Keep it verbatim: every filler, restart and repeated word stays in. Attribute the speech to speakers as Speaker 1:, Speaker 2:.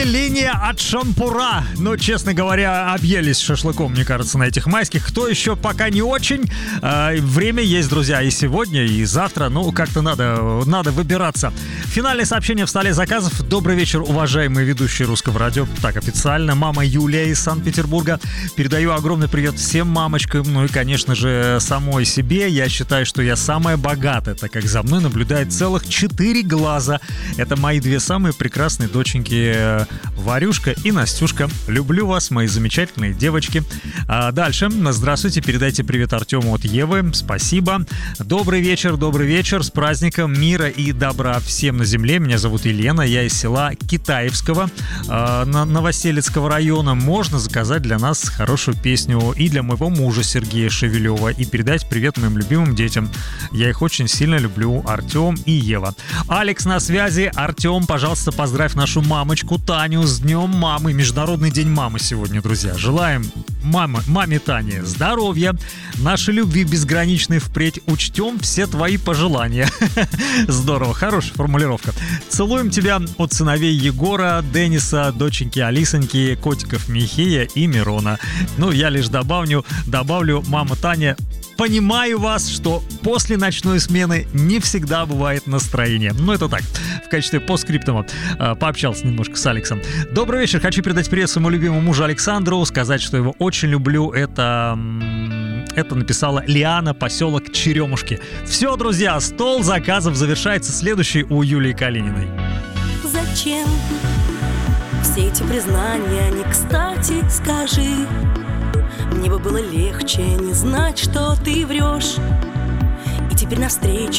Speaker 1: Ныне линия от шампура. Но, честно говоря, объелись шашлыком, мне кажется, на этих майских. Кто еще пока не очень. Э, время есть, друзья, и сегодня, и завтра. Ну, как-то надо, надо выбираться. Финальное сообщение в столе заказов. Добрый вечер, уважаемые ведущие Русского радио. Так, официально. Мама Юлия из Санкт-Петербурга. Передаю огромный привет всем мамочкам. Ну и, конечно же, самой себе. Я считаю, что я самая богатая, так как за мной наблюдает целых четыре глаза. Это мои две самые прекрасные доченьки Варюшка и Настюшка. Люблю вас, мои замечательные девочки. А дальше. Здравствуйте, передайте привет Артему от Евы. Спасибо. Добрый вечер, добрый вечер. С праздником мира и добра всем на земле. Меня зовут Елена. Я из села Китаевского, э, Новоселецкого района. Можно заказать для нас хорошую песню и для моего мужа Сергея Шевелева. И передать привет моим любимым детям. Я их очень сильно люблю. Артем и Ева. Алекс на связи. Артем, пожалуйста, поздравь нашу мамочку Таню с Днем мамы. Международный день мамы сегодня, друзья. Желаем мама, маме Тане здоровья, нашей любви безграничной впредь. Учтем все твои пожелания. Здорово, хорошая формулировка. Целуем тебя от сыновей Егора, Дениса, доченьки Алисоньки, котиков Михея и Мирона. Ну, я лишь добавлю, добавлю, мама Таня, понимаю вас, что после ночной смены не всегда бывает настроение. Ну, это так, в качестве постскриптума. Пообщался немножко с Алексом. Добрый вечер. Хочу передать привет своему любимому мужу Александру, сказать, что его очень люблю. Это... Это написала Лиана, поселок Черемушки. Все, друзья, стол заказов завершается следующий у Юлии Калининой.
Speaker 2: Зачем все эти признания не кстати, скажи? Мне бы было легче не знать, что ты врешь. И теперь навстречу